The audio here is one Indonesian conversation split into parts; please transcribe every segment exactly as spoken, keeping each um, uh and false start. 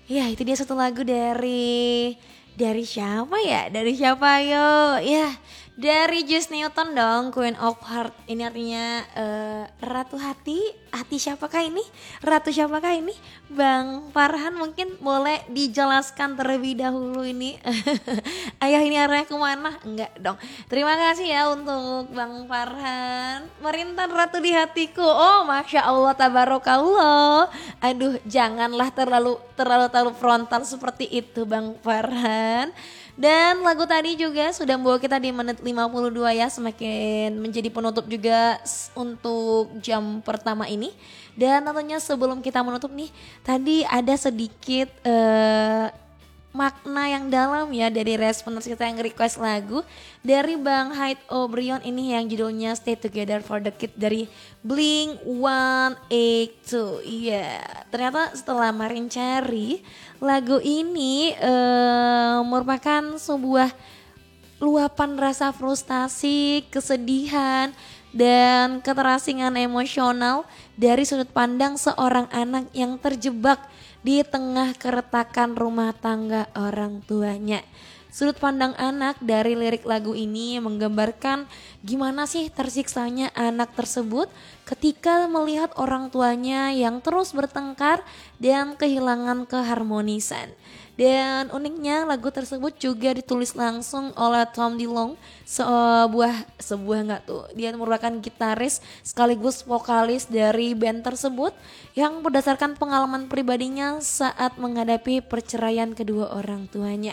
Ya itu dia satu lagu dari dari siapa ya? Dari siapa yo? Ya dari Just Newton dong, Queen of Heart. Ini artinya eh, Ratu Hati. Hati siapakah ini? Ratu siapakah ini? Bang Farhan mungkin boleh dijelaskan terlebih dahulu ini. Ayah ini arahnya kemana? Enggak dong. Terima kasih ya untuk Bang Farhan. Merintan Ratu di hatiku. Oh Masya Allah tabarakallah. Aduh janganlah terlalu terlalu terlalu frontal seperti itu Bang Farhan. Dan lagu tadi juga sudah membawa kita di menit lima puluh dua ya, semakin menjadi penutup juga untuk jam pertama ini. Dan tentunya sebelum kita menutup nih, tadi ada sedikit uh, makna yang dalam ya dari respons kita yang request lagu dari Bang Hyde O'Brien ini yang judulnya Stay Together for the Kid dari Blink one eighty-two. Iya, ternyata setelah Marin cari lagu ini uh, merupakan sebuah luapan rasa frustasi, kesedihan, dan keterasingan emosional dari sudut pandang seorang anak yang terjebak di tengah keretakan rumah tangga orang tuanya. Sudut pandang anak dari lirik lagu ini menggambarkan gimana sih tersiksanya anak tersebut ketika melihat orang tuanya yang terus bertengkar dan kehilangan keharmonisan. Dan uniknya lagu tersebut juga ditulis langsung oleh Tom DeLonge, sebuah sebuah nggak tuh, dia merupakan gitaris sekaligus vokalis dari band tersebut yang berdasarkan pengalaman pribadinya saat menghadapi perceraian kedua orang tuanya.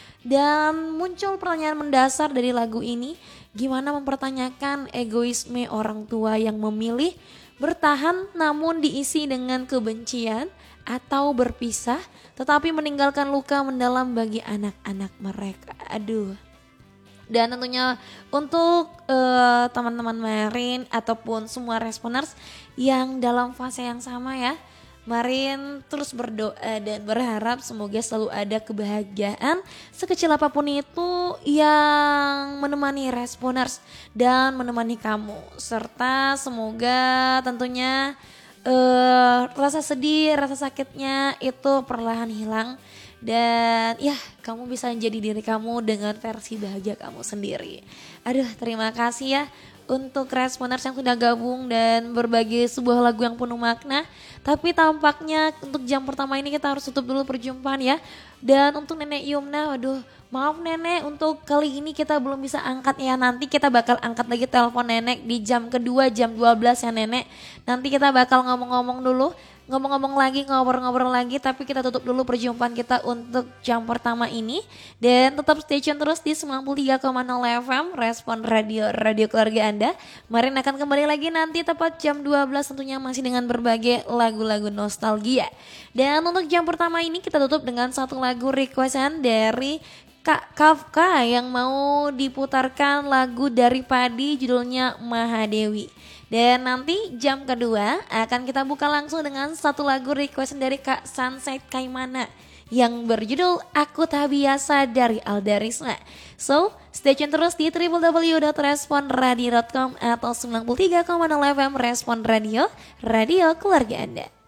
Dan muncul pertanyaan mendasar dari lagu ini, gimana mempertanyakan egoisme orang tua yang memilih bertahan namun diisi dengan kebencian atau berpisah tetapi meninggalkan luka mendalam bagi anak-anak mereka. Aduh. Dan tentunya untuk uh, teman-teman Marin ataupun semua responers yang dalam fase yang sama ya, Marin terus berdoa dan berharap semoga selalu ada kebahagiaan sekecil apapun itu yang menemani responers dan menemani kamu. Serta semoga tentunya uh, rasa sedih, rasa sakitnya itu perlahan hilang. Dan ya kamu bisa jadi diri kamu dengan versi bahagia kamu sendiri. Aduh terima kasih ya untuk responers yang sudah gabung dan berbagi sebuah lagu yang penuh makna. Tapi tampaknya untuk jam pertama ini kita harus tutup dulu perjumpaan ya. Dan untuk Nenek Yumna, waduh maaf Nenek untuk kali ini kita belum bisa angkat ya. Nanti kita bakal angkat lagi telepon Nenek di jam kedua jam dua belas ya Nenek. Nanti kita bakal ngomong-ngomong dulu. Ngomong-ngomong lagi, ngobrol-ngobrol lagi, tapi kita tutup dulu perjumpaan kita untuk jam pertama ini. Dan tetap stay tune terus di sembilan puluh tiga koma nol F M, Respon Radio, Radio Keluarga Anda. Marin akan kembali lagi nanti tepat jam dua belas tentunya masih dengan berbagai lagu-lagu nostalgia. Dan untuk jam pertama ini kita tutup dengan satu lagu requestan dari Kak Kafka yang mau diputarkan lagu dari Padi judulnya Mahadewi. Dan nanti jam kedua akan kita buka langsung dengan satu lagu request dari Kak Sunset Kaimana yang berjudul Aku Tak Biasa dari Alda Risma. So, stay tune terus di w w w dot respon radio dot com atau sembilan puluh tiga koma nol F M Respon Radio, Radio Keluarga Anda.